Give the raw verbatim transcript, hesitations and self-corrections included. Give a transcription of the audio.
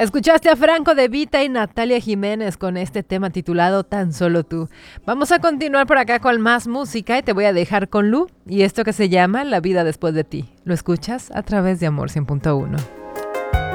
Escuchaste a Franco De Vita y Natalia Jiménez con este tema titulado Tan Solo Tú. Vamos a continuar por acá con más música y te voy a dejar con Lu y esto que se llama La Vida Después de Ti. ¿Lo escuchas? A través de Amor cien punto uno.